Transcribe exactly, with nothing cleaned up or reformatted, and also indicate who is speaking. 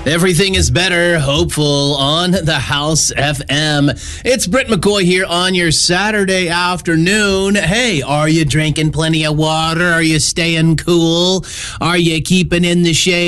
Speaker 1: Everything is better, hopeful on the House F M. It's Britt McCoy here on your Saturday afternoon. Hey, are you drinking plenty of water? Are you staying cool? Are you keeping in the shade?